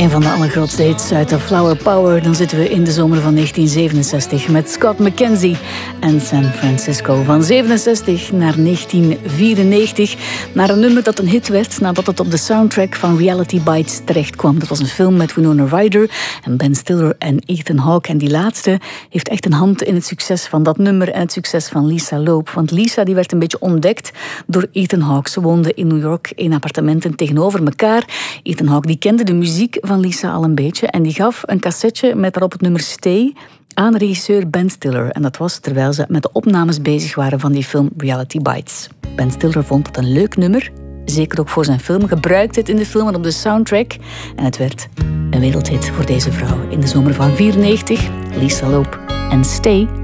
Een van de allergrootste hits uit de Flower Power. Dan zitten we in de zomer van 1967 met Scott McKenzie en San Francisco. Van 67 naar 1994. Naar een nummer dat een hit werd nadat het op de soundtrack van Reality Bites terechtkwam. Dat was een film met Winona Ryder en Ben Stiller en Ethan Hawke. En die laatste heeft echt een hand in het succes van dat nummer en het succes van Lisa Loeb. Want Lisa die werd een beetje ontdekt door Ethan Hawke. Ze woonden in New York in appartementen tegenover elkaar. Ethan Hawke die kende de muziek van Lisa al een beetje en die gaf een cassetje met daarop het nummer Stay aan regisseur Ben Stiller. En dat was terwijl ze met de opnames bezig waren van die film Reality Bites. Ben Stiller vond het een leuk nummer, zeker ook voor zijn film, gebruikte het in de film en op de soundtrack. En het werd een wereldhit voor deze vrouw in de zomer van 94. Lisa Loeb en Stay.